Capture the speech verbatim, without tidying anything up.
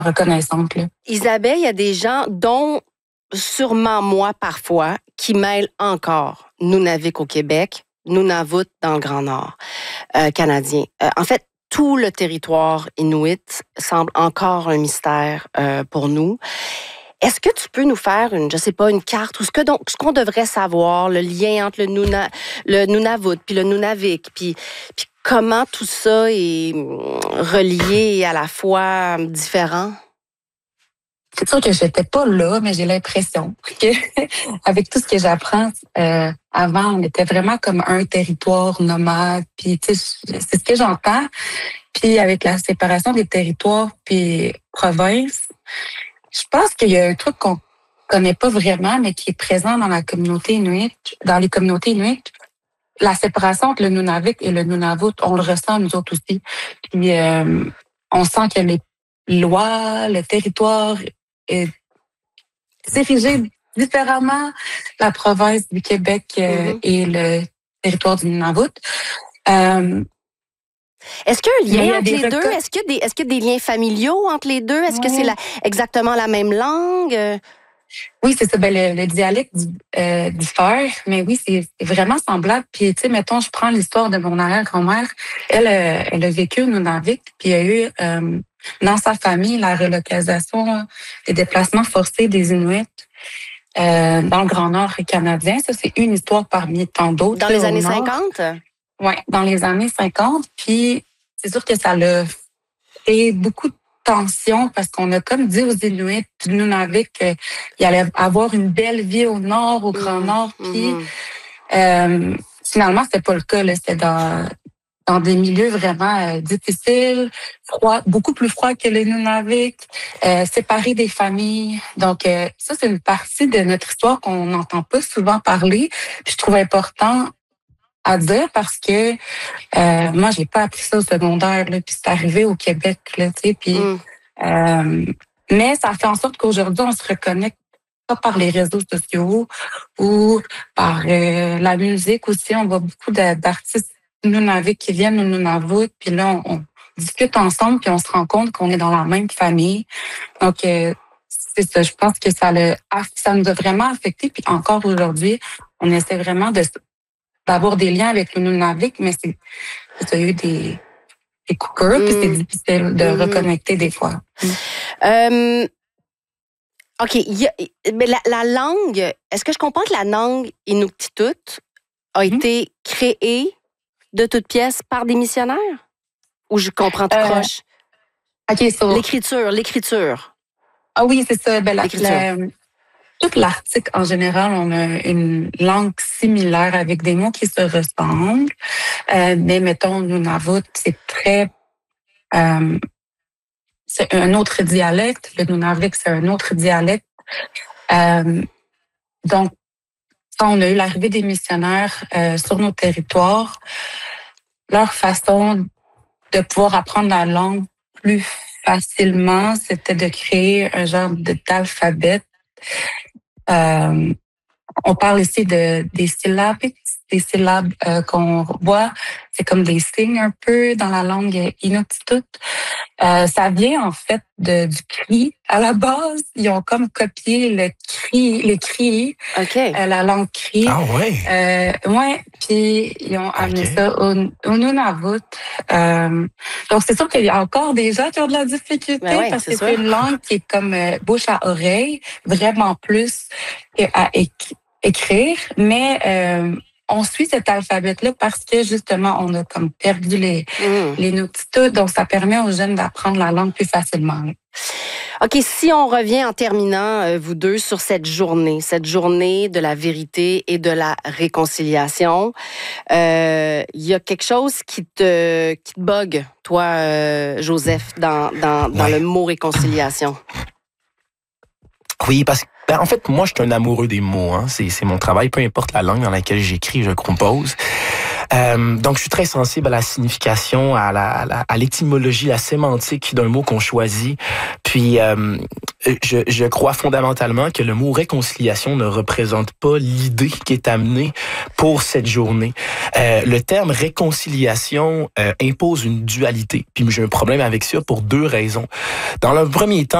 reconnaissante, là. Isabelle, il y a des gens, dont sûrement moi parfois, qui mêlent encore Nunavik au Québec, Nunavut dans le Grand Nord euh, canadien. Euh, en fait, tout le territoire inuit semble encore un mystère euh, pour nous. Est-ce que tu peux nous faire une, je sais pas, une carte ou ce que donc, ce qu'on devrait savoir, le lien entre le, Nuna, le Nunavut puis le Nunavik, puis, puis comment tout ça est relié et à la fois différent? C'est sûr que j'étais pas là, mais j'ai l'impression que avec tout ce que j'apprends, euh, avant, on était vraiment comme un territoire nomade. Puis, tu sais, c'est ce que j'entends. Puis, avec la séparation des territoires puis provinces, je pense qu'il y a un truc qu'on connaît pas vraiment, mais qui est présent dans la communauté inuit, dans les communautés inuit. La séparation entre le Nunavik et le Nunavut, on le ressent nous autres aussi. Puis, euh, on sent que les lois, le territoire est dirigé différemment, la province du Québec euh, mm-hmm. et le territoire du Nunavut. Euh, Est-ce qu'il y a un lien entre les records... deux? Est-ce qu'il y a des, est-ce qu'il y a des liens familiaux entre les deux? Est-ce ouais. que c'est la, exactement la même langue? Oui, c'est ça. Ben, le, le dialecte euh, diffère, mais oui, c'est, c'est vraiment semblable. Puis, tu sais, mettons, je prends l'histoire de mon arrière-grand-mère. Elle, euh, elle a vécu au Nunavik, puis il y a eu euh, dans sa famille la relocalisation des déplacements forcés des Inuits euh, dans le Grand Nord canadien. Ça, c'est une histoire parmi tant d'autres. Dans les années cinquante? Oui, dans les années cinquante. Puis, c'est sûr que ça l'a fait beaucoup de tension parce qu'on a comme dit aux Inuits du Nunavik qu'il allait avoir une belle vie au nord, au Grand Nord. Mmh. Puis euh, finalement, c'était pas le cas. Là. C'était dans, dans des milieux vraiment euh, difficiles, froid, beaucoup plus froid que le Nunavik, euh, séparés des familles. Donc euh, ça, c'est une partie de notre histoire qu'on n'entend pas souvent parler. Puis je trouve important à dire parce que euh, moi j'ai pas appris ça au secondaire là, puis c'est arrivé au Québec là, tu sais, puis mm. euh, mais ça fait en sorte qu'aujourd'hui on se reconnecte pas par les réseaux sociaux ou par euh, la musique aussi. On voit beaucoup de, d'artistes Nunavik qui viennent au Nunavut, puis là on, on discute ensemble puis on se rend compte qu'on est dans la même famille. Donc euh, c'est ça, je pense que ça le ça nous a vraiment affecté, puis encore aujourd'hui on essaie vraiment de d'avoir des liens avec le Nunavik, mais c'est, il y a eu des, des coupures, mm. puis c'est difficile de mm. reconnecter des fois. Mm. Euh, OK. Y a, mais la, la langue, est-ce que je comprends que la langue inuktitut a mm. été créée de toutes pièces par des missionnaires? Ou je comprends tout euh, croche? OK, so... L'écriture, l'écriture. Ah oui, c'est ça. Ben, la, la, toute l'Arctique, en général, on a une langue similaire avec des mots qui se ressemblent. Euh, mais mettons, Nunavut, c'est très... Euh, c'est un autre dialecte. Le Nunavik, c'est un autre dialecte. Euh, donc, quand on a eu l'arrivée des missionnaires euh, sur nos territoires, leur façon de pouvoir apprendre la langue plus facilement, c'était de créer un genre de, d'alphabet. Euh, on parle ici de des syllabes, des syllabes euh, qu'on voit, c'est comme des signes un peu dans la langue inuktitut. Euh, ça vient en fait de, du cri à la base. Ils ont comme copié le cri, les cris, okay. euh, la langue cri. Ah ouais. Euh, ouais. Puis ils ont amené okay. ça au, au Nunavut. Euh, donc c'est sûr qu'il y a encore des gens qui ont de la difficulté ben ouais, parce c'est que sûr. C'est une langue qui est comme euh, bouche à oreille, vraiment plus qu'à éc- écrire, mais euh, on suit cet alphabet-là parce que, justement, on a comme perdu les, mmh. les notitudes. Donc, ça permet aux jeunes d'apprendre la langue plus facilement. OK, si on revient en terminant, euh, vous deux, sur cette journée, cette journée de la vérité et de la réconciliation, il euh, y a quelque chose qui te, qui te bug, toi, euh, Joseph, dans, dans, dans ouais. le mot réconciliation. Oui, parce que Ben, en fait, moi, je suis un amoureux des mots. Hein. C'est, c'est mon travail, peu importe la langue dans laquelle j'écris, je compose. Euh, donc, je suis très sensible à la signification, à, la, à, la, à l'étymologie, la sémantique d'un mot qu'on choisit. Puis, euh, Je, je crois fondamentalement que le mot réconciliation ne représente pas l'idée qui est amenée pour cette journée. Euh, le terme réconciliation euh, impose une dualité. Puis j'ai un problème avec ça pour deux raisons. Dans le premier temps,